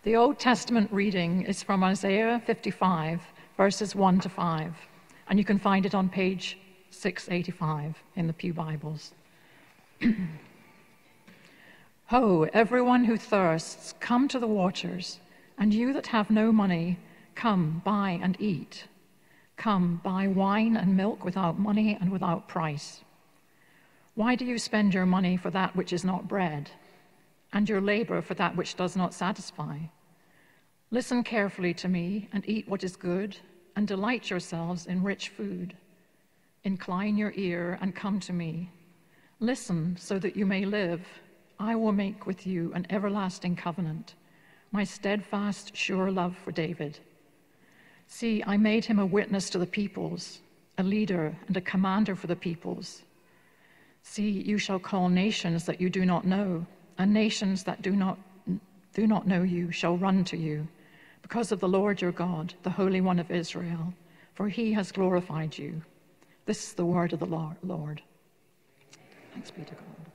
The Old Testament reading is from Isaiah 55, verses 1 to 5, and you can find it on page 685 in the Pew Bibles. Ho, everyone who thirsts, come to the waters, and you that have no money, come, buy and eat. Come, buy wine and milk without money and without price. Why do you spend your money for that which is not bread, and your labor for that which does not satisfy? Listen carefully to me, and eat what is good, and delight yourselves in rich food. Incline your ear and come to me. Listen so that you may live. I will make with you an everlasting covenant, my steadfast, sure love for David. See, I made him a witness to the peoples, a leader and a commander for the peoples. See, you shall call nations that you do not know, and nations that do not know you shall run to you, because of the Lord your God, the Holy One of Israel, for he has glorified you. This is the word of the Lord. Thanks be to God.